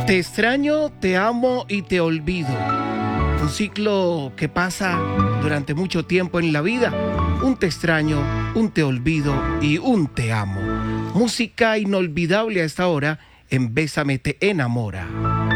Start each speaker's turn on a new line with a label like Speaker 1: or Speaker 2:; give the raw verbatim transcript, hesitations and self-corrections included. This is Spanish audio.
Speaker 1: Te extraño, te amo y te olvido. Un ciclo que pasa durante mucho tiempo en la vida. Un te extraño, un te olvido y un te amo. Música inolvidable a esta hora en Bésame te enamora.